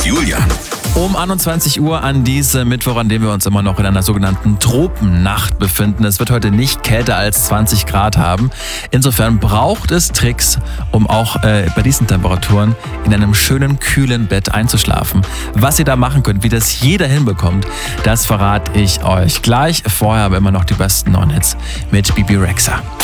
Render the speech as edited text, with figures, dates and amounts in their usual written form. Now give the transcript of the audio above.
Julian. Um 21 Uhr an diesem Mittwoch, an dem wir uns immer noch in einer sogenannten Tropennacht befinden. Es wird heute nicht kälter als 20 Grad haben. Insofern braucht es Tricks, um auch bei diesen Temperaturen in einem schönen, kühlen Bett einzuschlafen. Was ihr da machen könnt, wie das jeder hinbekommt, das verrate ich euch gleich. Vorher aber immer noch die besten neuen Hits mit Bebe Rexha.